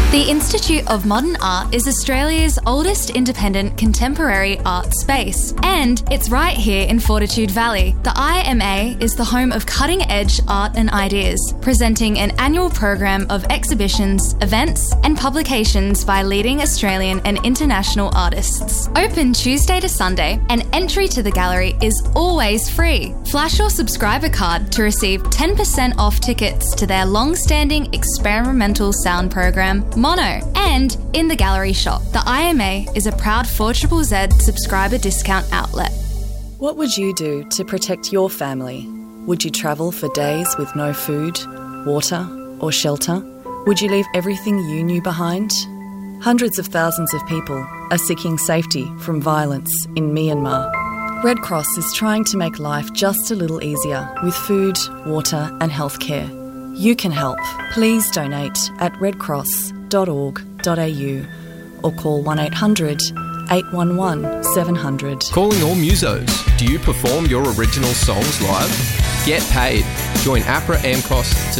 The Institute of Modern Art is Australia's oldest independent contemporary art space, and it's right here in Fortitude Valley. The IMA is the home of cutting-edge art and ideas, presenting an annual program of exhibitions, events, and publications by leading Australian and international artists. Open Tuesday to Sunday, and entry to the gallery is always free. Flash your subscriber card to receive 10% off tickets to their long-standing experimental sound program, Mono, and in the gallery shop. The IMA is a proud 4ZZZ subscriber discount outlet. What would you do to protect your family? Would you travel for days with no food, water, or shelter? Would you leave everything you knew behind? Hundreds of thousands of people are seeking safety from violence in Myanmar. Red Cross is trying to make life just a little easier with food, water, and healthcare. You can help. Please donate at redcross.org.au or call 1800 811 700. Calling all musos. Do you perform your original songs live? Get paid. Join APRA AMCOS to